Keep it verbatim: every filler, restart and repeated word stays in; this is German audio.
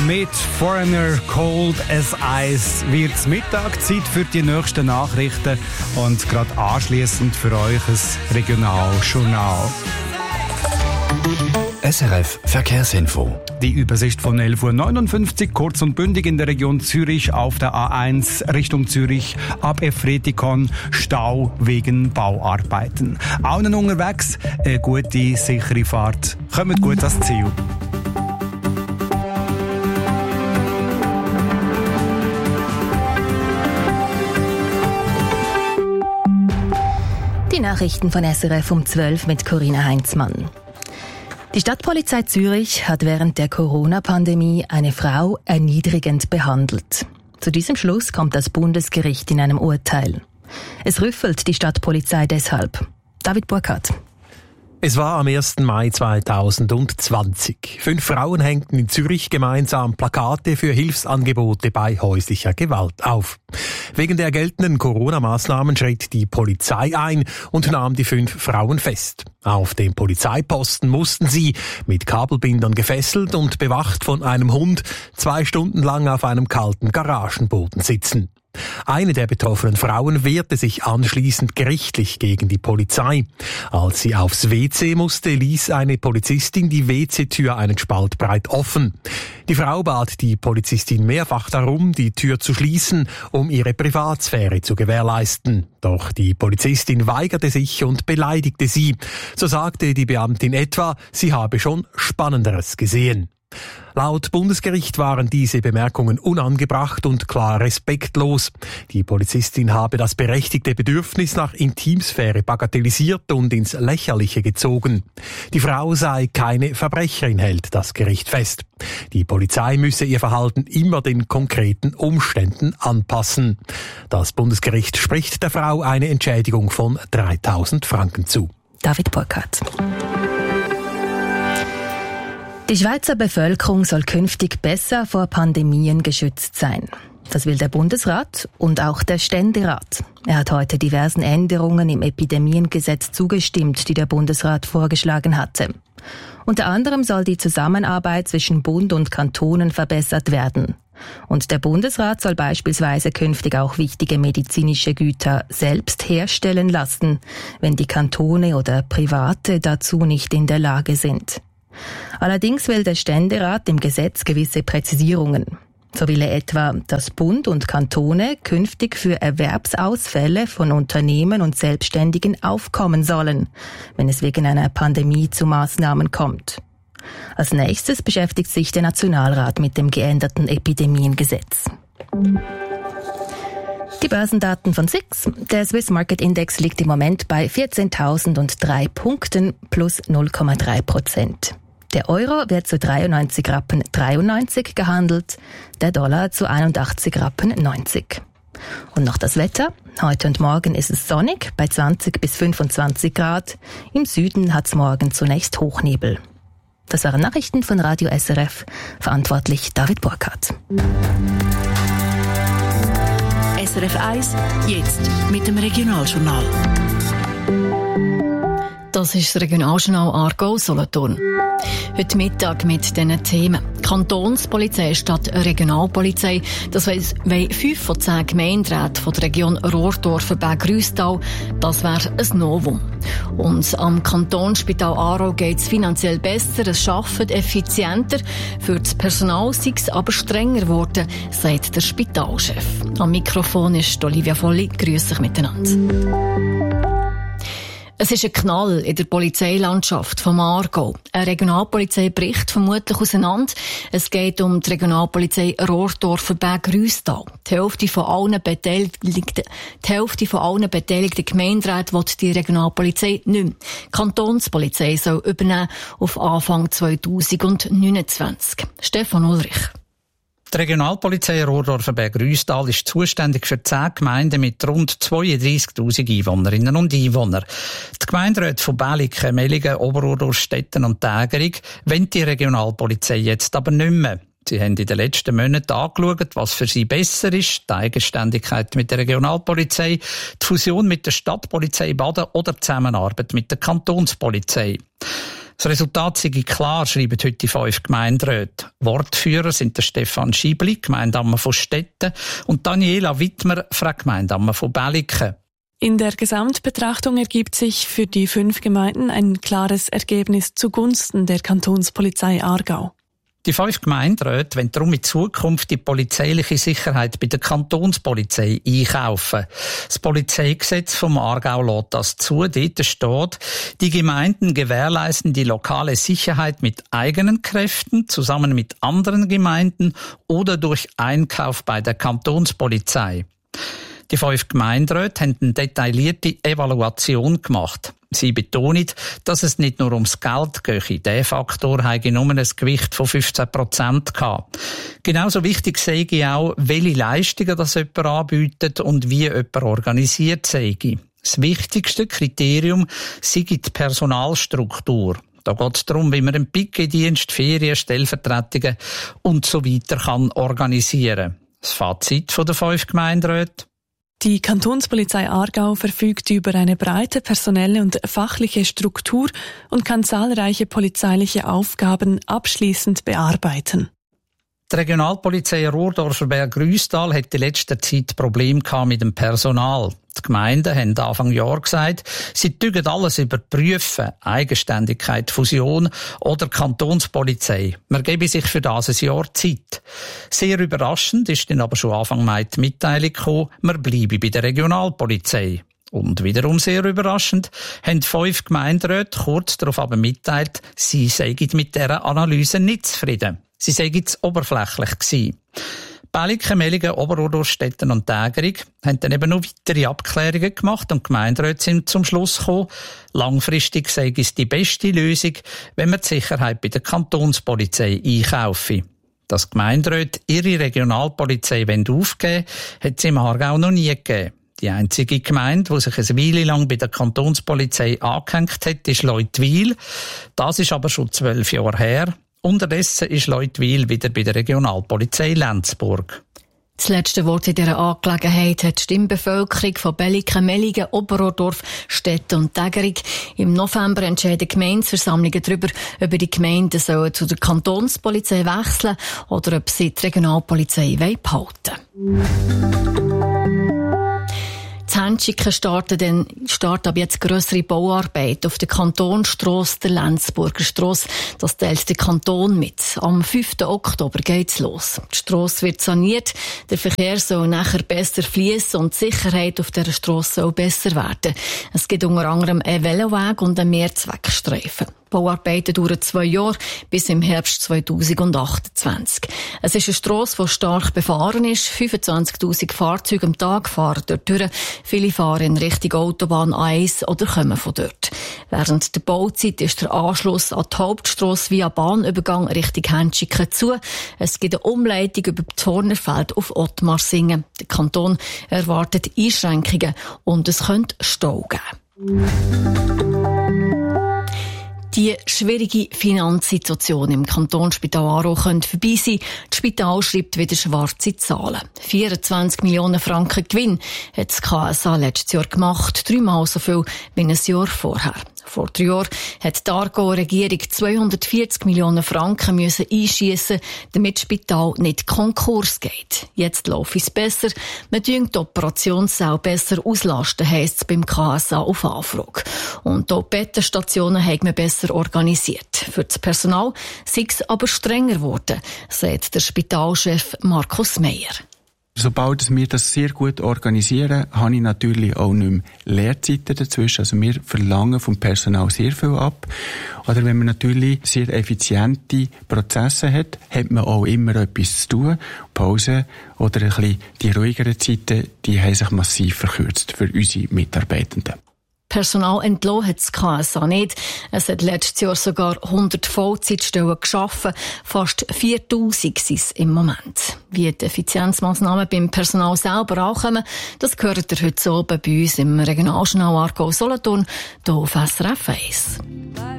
Mit Foreigner Cold as Ice wird's Mittagszeit für die nächsten Nachrichten und gerade anschliessend für euch ein Regionaljournal. S R F Verkehrsinfo. Die Übersicht von elf Uhr neunundfünfzig, kurz und bündig in der Region Zürich auf der A eins Richtung Zürich ab Efretikon, Stau wegen Bauarbeiten. Allen unterwegs eine gute, sichere Fahrt. Kommt gut ans Ziel. Die Nachrichten von S R F um zwölf mit Corinna Heinzmann. Die Stadtpolizei Zürich hat während der Corona-Pandemie eine Frau erniedrigend behandelt. Zu diesem Schluss kommt das Bundesgericht in einem Urteil. Es rüffelt die Stadtpolizei deshalb. David Burkhardt. Es war am ersten Mai zweitausendzwanzig. Fünf Frauen hängten in Zürich gemeinsam Plakate für Hilfsangebote bei häuslicher Gewalt auf. Wegen der geltenden Corona-Maßnahmen schritt die Polizei ein und nahm die fünf Frauen fest. Auf dem Polizeiposten mussten sie, mit Kabelbindern gefesselt und bewacht von einem Hund, zwei Stunden lang auf einem kalten Garagenboden sitzen. Eine der betroffenen Frauen wehrte sich anschließend gerichtlich gegen die Polizei. Als sie aufs W C musste, ließ eine Polizistin die W C-Tür einen Spalt breit offen. Die Frau bat die Polizistin mehrfach darum, die Tür zu schließen, um ihre Privatsphäre zu gewährleisten. Doch die Polizistin weigerte sich und beleidigte sie. So sagte die Beamtin etwa, sie habe schon Spannenderes gesehen. Laut Bundesgericht waren diese Bemerkungen unangebracht und klar respektlos. Die Polizistin habe das berechtigte Bedürfnis nach Intimsphäre bagatellisiert und ins Lächerliche gezogen. Die Frau sei keine Verbrecherin, hält das Gericht fest. Die Polizei müsse ihr Verhalten immer den konkreten Umständen anpassen. Das Bundesgericht spricht der Frau eine Entschädigung von dreitausend Franken zu. David Burkhardt. Die Schweizer Bevölkerung soll künftig besser vor Pandemien geschützt sein. Das will der Bundesrat und auch der Ständerat. Er hat heute diversen Änderungen im Epidemiengesetz zugestimmt, die der Bundesrat vorgeschlagen hatte. Unter anderem soll die Zusammenarbeit zwischen Bund und Kantonen verbessert werden. Und der Bundesrat soll beispielsweise künftig auch wichtige medizinische Güter selbst herstellen lassen, wenn die Kantone oder Private dazu nicht in der Lage sind. Allerdings will der Ständerat im Gesetz gewisse Präzisierungen. So will er etwa, dass Bund und Kantone künftig für Erwerbsausfälle von Unternehmen und Selbstständigen aufkommen sollen, wenn es wegen einer Pandemie zu Maßnahmen kommt. Als nächstes beschäftigt sich der Nationalrat mit dem geänderten Epidemiengesetz. Die Börsendaten von S I X. Der Swiss Market Index liegt im Moment bei vierzehntausenddrau Punkten plus null Komma drei Prozent. Der Euro wird zu dreiundneunzig Rappen dreiundneunzig gehandelt, der Dollar zu einundachtzig Rappen neunzig. Und noch das Wetter. Heute und morgen ist es sonnig bei zwanzig bis fünfundzwanzig Grad. Im Süden hat es morgen zunächst Hochnebel. Das waren Nachrichten von Radio S R F. Verantwortlich David Burkhardt. S R F eins, jetzt mit dem Regionaljournal. Das ist das Regionaljournal Aargau Solothurn. Heute Mittag mit diesen Themen. Kantonspolizei statt Regionalpolizei. Das wollen fünf von zehn Gemeinderäten von der Region Rohrdorf-Berg-Rüstal. Das wäre ein Novum. Und am Kantonsspital Aarau geht es finanziell besser, es arbeitet effizienter. Für das Personal sei es aber strenger geworden, sagt der Spitalchef. Am Mikrofon ist Olivia Volli. Grüß euch miteinander. Es ist ein Knall in der Polizeilandschaft vom Aargau. Eine Regionalpolizei bricht vermutlich auseinander. Es geht um die Regionalpolizei Rohrdorf-Berg-Rüstal. Die Hälfte von allen beteiligten, die Hälfte von allen beteiligten Gemeinderäten will die Regionalpolizei nicht mehr. Die Kantonspolizei soll übernehmen auf Anfang zweitausendneunundzwanzig. Stefan Ulrich. Die Regionalpolizei Rohrdorf-Berg-Rüstal ist zuständig für zehn Gemeinden mit rund zweiunddreissigtausend Einwohnerinnen und Einwohnern. Die Gemeinderäte von Belliken, Mellingen, Oberurdorf, Stetten und Tägerich wollen die Regionalpolizei jetzt aber nicht mehr. Sie haben in den letzten Monaten angeschaut, was für sie besser ist, die Eigenständigkeit mit der Regionalpolizei, die Fusion mit der Stadtpolizei Baden oder die Zusammenarbeit mit der Kantonspolizei. Das Resultat sei klar, schreiben heute die fünf Gemeinderäte. Wortführer sind der Stefan Schiebli, Gemeindeammer von Stetten, und Daniela Wittmer, Frau Gemeindeammer von Belliken. In der Gesamtbetrachtung ergibt sich für die fünf Gemeinden ein klares Ergebnis zugunsten der Kantonspolizei Aargau. Die fünf Gemeinderäte wollen darum in Zukunft die polizeiliche Sicherheit bei der Kantonspolizei einkaufen. Das Polizeigesetz vom Aargau lässt das zu. Dort steht, die Gemeinden gewährleisten die lokale Sicherheit mit eigenen Kräften, zusammen mit anderen Gemeinden oder durch Einkauf bei der Kantonspolizei. Die fünf Gemeinderäte haben eine detaillierte Evaluation gemacht. Sie betonen, dass es nicht nur ums Geld gehe. Der Faktor habe nur ein Gewicht von fünfzehn Prozent gehabt. Genauso wichtig sei auch, welche Leistungen das jemand anbietet und wie jemand organisiert sei. Das wichtigste Kriterium sei die Personalstruktur. Da geht es darum, wie man einen Piketdienst, Ferien, Stellvertretungen und so weiter kann organisieren. Das Fazit der fünf Gemeinderäte: Die Kantonspolizei Aargau verfügt über eine breite personelle und fachliche Struktur und kann zahlreiche polizeiliche Aufgaben abschließend bearbeiten. Die Regionalpolizei Ruhrdorfer Berg-Rüstal hat in letzter Zeit Probleme mit dem Personal. Die Gemeinden haben Anfang Jahr gesagt, sie tügen alles überprüfen, Eigenständigkeit, Fusion oder Kantonspolizei. Man gebe sich für das ein Jahr Zeit. Sehr überraschend ist dann aber schon Anfang Mai die Mitteilung gekommen, man bleibe bei der Regionalpolizei. Und wiederum sehr überraschend haben fünf Gemeinderäte kurz darauf aber mitteilt, sie seien mit dieser Analyse nicht zufrieden. Sie seien zu oberflächlich gewesen. Belliken, Melligen, Oberurdorf, Stetten und Tägerich haben dann eben noch weitere Abklärungen gemacht und die Gemeinderäte sind zum Schluss gekommen, langfristig sei es die beste Lösung, wenn man die Sicherheit bei der Kantonspolizei einkaufe. Dass die Gemeinderäte ihre Regionalpolizei aufgeben wollen, hat es im Aargau noch nie gegeben. Die einzige Gemeinde, die sich eine Weile lang bei der Kantonspolizei angehängt hat, ist Leutwil. Das ist aber schon zwölf Jahre her. Unterdessen ist Leutwil wieder bei der Regionalpolizei Lenzburg. Das letzte Wort in dieser Angelegenheit hat die Stimmbevölkerung von Belliken, Melligen, Oberordorf, Stetten und Tägerich. Im November entscheiden Gemeindeversammlungen darüber, ob die Gemeinden sollen zu der Kantonspolizei wechseln oder ob sie die Regionalpolizei behalten wollen. In Händschiken starten dann, starten ab jetzt grössere Bauarbeiten auf der Kantonstrasse, der Lenzburger Strasse. Das teilt der Kanton mit. Am fünften Oktober geht's los. Die Strasse wird saniert, der Verkehr soll nachher besser fließen und die Sicherheit auf dieser Strasse soll besser werden. Es gibt unter anderem einen Veloweg und einen Mehrzweckstreifen. Die Bauarbeiten dauern zwei Jahre, bis im Herbst zweitausendachtundzwanzig. Es ist eine Strasse, die stark befahren ist. fünfundzwanzigtausend Fahrzeuge am Tag fahren dort durch. Viele fahren in Richtung Autobahn A eins oder kommen von dort. Während der Bauzeit ist der Anschluss an die Hauptstrasse via Bahnübergang Richtung Händschiken zu. Es gibt eine Umleitung über das Hornerfeld auf Ottmarsingen. Der Kanton erwartet Einschränkungen und es könnte Stau geben. Die schwierige Finanzsituation im Kantonsspital Aarau könnte vorbei sein. Das Spital schreibt wieder schwarze Zahlen. vierundzwanzig Millionen Franken Gewinn hat das K S A letztes Jahr gemacht, dreimal so viel wie ein Jahr vorher. Vor drei Jahren hat die Aargau-Regierung zweihundertvierzig Millionen Franken müssen einschiessen, damit das Spital nicht Konkurs geht. Jetzt läuft es besser. Man dürfen die Operationssaal besser auslasten, heisst es beim K S A auf Anfrage. Und auch die Bettenstationen haben man besser organisiert. Für das Personal sei es aber strenger geworden, sagt der Spitalchef Markus Meyer. Sobald wir das sehr gut organisieren, habe ich natürlich auch nicht mehr Leerzeiten dazwischen. Also wir verlangen vom Personal sehr viel ab. Oder wenn man natürlich sehr effiziente Prozesse hat, hat man auch immer etwas zu tun. Pause oder ein bisschen die ruhigeren Zeiten, die haben sich massiv verkürzt für unsere Mitarbeitenden. Personal entlassen hat das K S A nicht. Es hat letztes Jahr sogar hundert Vollzeitstellen geschaffen. Fast viertausend sind es im Moment. Wie die Effizienzmaßnahmen beim Personal selber ankommen, das gehört ihr heute oben bei uns im Regionaljournal Aargau Solothurn, hier auf S R F eins.